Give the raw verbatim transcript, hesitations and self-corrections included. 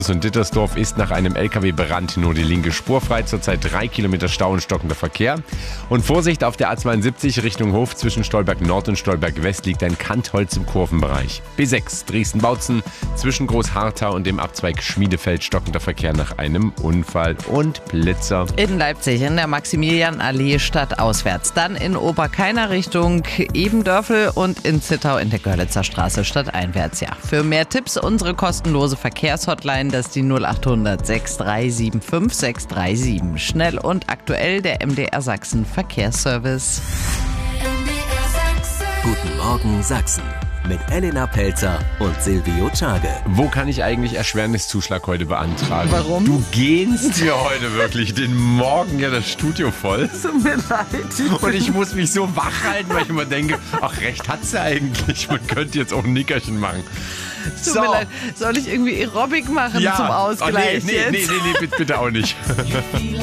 Und Dittersdorf ist nach einem L K W-Brand nur die linke Spur frei. Zurzeit drei Kilometer Stau und stockender Verkehr. Und Vorsicht, auf der A zweiundsiebzig Richtung Hof zwischen Stolberg Nord und Stolberg West liegt ein Kantholz im Kurvenbereich. B sechs Dresden-Bautzen zwischen Großharthau und dem Abzweig Schmiedefeld stockender Verkehr nach einem Unfall und Blitzer. In Leipzig in der Maximilianallee stadtauswärts. Dann in Oberkeiner Richtung Ebendörfel und in Zittau in der Görlitzer Straße stadteinwärts. Ja, für mehr Tipps unsere kostenlose Verkehrshotline. Das ist die null acht hundert sechs drei sieben fünf sechs drei sieben. Schnell und aktuell der M D R Sachsen Verkehrsservice. Guten Morgen Sachsen mit Elena Pelzer und Silvio Czage. Wo kann ich eigentlich Erschwerniszuschlag heute beantragen? Warum? Du gehst mir heute wirklich den Morgen ja das Studio voll. Tut mir leid. Und ich muss mich so wach halten, weil ich immer denke, ach, recht hat sie eigentlich. Man könnte jetzt auch ein Nickerchen machen. Tut So. mir leid. Soll ich irgendwie Aerobic machen Ja. zum Oh, Ausgleich nee, nee, jetzt? nee, nee, nee, bitte, bitte auch nicht.